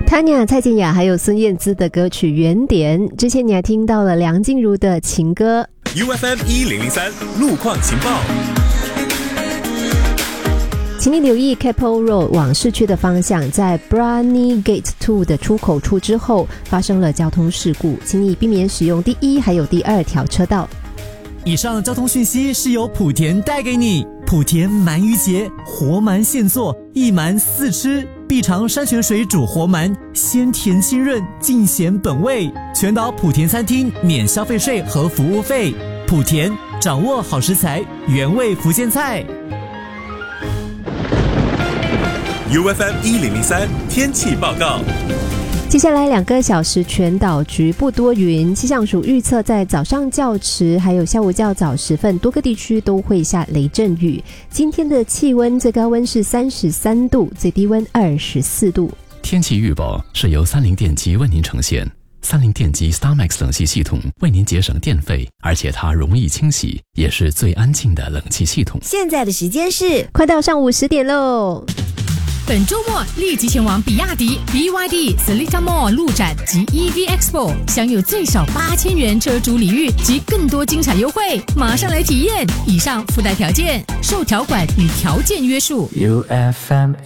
Tanya、蔡健雅还有孙燕姿的歌曲《原点》，之前你还听到了梁静茹的情歌。 UFM 1003路况情报。 请你留意 Keppel Road 往市区的方向，在 Brani Gate 2的出口处之后发生了交通事故，请你避免使用第1还有第2条车道。 以上交通讯息是由莆田带给你。莆田鳗鱼节，活鳗现做，一鳗4吃，必尝山泉水煮活鳗，鲜甜清润，尽显本味。全岛莆田餐厅免消费税和服务费。莆田掌握好食材，原味福建菜。 UFM 1003天气报告。 接下来2个小时全岛局部多云，气象署预测在早上较迟还有下午较早时分，多个地区都会下雷阵雨。今天的气温最高温是33度，最低温24度。 天气预报是由三菱电机为您呈现。三菱电机 StarMax 冷气系统为您节省电费，而且它容易清洗，也是最安静的冷气系统。 现在的时间是快到上午10点喽。 本周末立即前往比亚迪 BYD Seletar Mall 路展及 EV Expo， 享有最少8000元车主礼遇及更多精彩优惠，马上来体验！以上附带条件，受条款与条件约束。 UFM